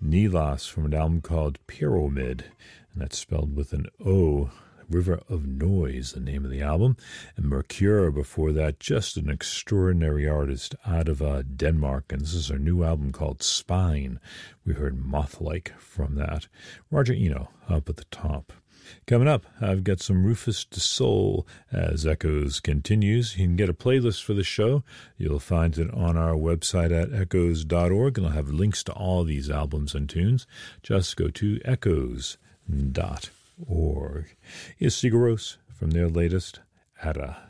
Nilas from an album called Pyramid, and that's spelled with an O. River of Noise, the name of the album. And Mercure before that, just an extraordinary artist out of Denmark. And this is her new album called Spine. We heard Moth-like from that. Roger Eno up at the top. Coming up, I've got some Rufus Du Sol as Echoes continues. You can get a playlist for the show. You'll find it on our website at echoes.org, and I'll have links to all these albums and tunes. Just go to echoes.org. Here's Sigur Rós from their latest, Ada.